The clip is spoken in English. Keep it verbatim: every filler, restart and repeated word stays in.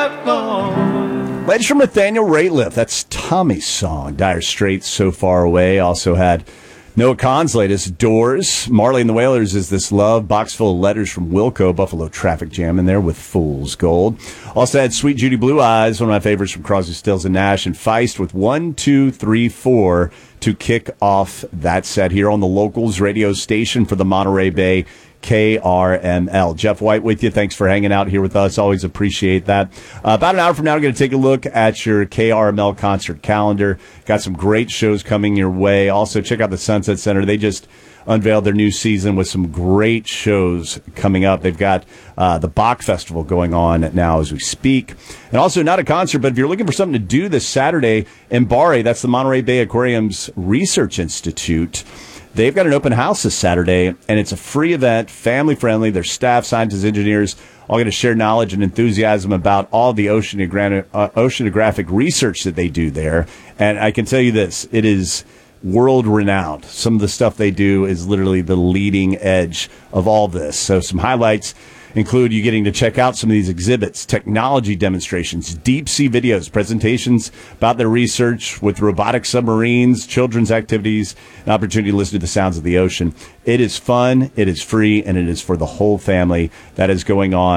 lifelong. Latest from Nathaniel Rateliff. That's Tommy's song. Dire Straits, So Far Away. Also had Noah Kahan's latest, Doors. Marley and the Wailers is This Love. Box full of letters from Wilco. Buffalo Traffic Jam in there with Fool's Gold. Also had Sweet Judy Blue Eyes, one of my favorites from Crosby, Stills and Nash, and Feist with one, two, three, four to kick off that set here on the Locals radio station for the Monterey Bay, K R M L. Jeff White with you. Thanks for hanging out here with us. Always appreciate that. Uh, about an hour from now, we're going to take a look at your K R M L concert calendar. Got some great shows coming your way. Also, check out the Sunset Center. They just unveiled their new season with some great shows coming up. They've got uh, the Bach Festival going on now as we speak. And also, not a concert, but if you're looking for something to do this Saturday, Mbare, that's the Monterey Bay Aquarium's Research Institute. They've got an open house this Saturday, and it's a free event, family-friendly. Their staff, scientists, engineers, all going to share knowledge and enthusiasm about all the oceanogra- uh, oceanographic research that they do there. And I can tell you this, it is world-renowned. Some of the stuff they do is literally the leading edge of all this. So some highlights include you getting to check out some of these exhibits, technology demonstrations, deep-sea videos, presentations about their research with robotic submarines, children's activities, an opportunity to listen to the sounds of the ocean. It is fun, it is free, and it is for the whole family. That is going on